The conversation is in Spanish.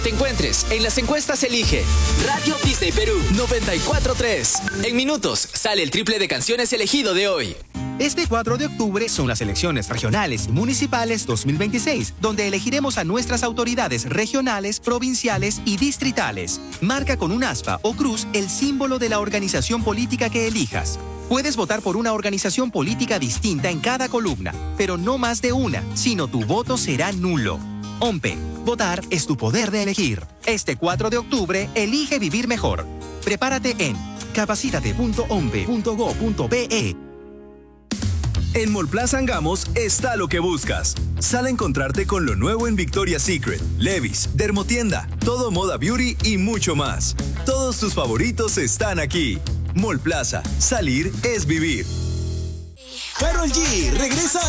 Te encuentres en las encuestas, elige Radio Disney Perú 94.3. En minutos sale el triple de canciones elegido de hoy. Este 4 de octubre son las elecciones regionales y municipales 2026, donde elegiremos a nuestras autoridades regionales, provinciales y distritales. Marca con un aspa o cruz el símbolo de la organización política que elijas. Puedes votar por una organización política distinta en cada columna, pero no más de una, sino tu voto será nulo. OMPE. Votar es tu poder de elegir. Este 4 de octubre, elige vivir mejor. Prepárate en capacitate.ompe.go.be. En Mallplaza Angamos está lo que buscas. Sal a encontrarte con lo nuevo en Victoria's Secret, Levi's, Dermotienda, Todo Moda Beauty y mucho más. Todos tus favoritos están aquí. Mallplaza, salir es vivir. Karol G regresa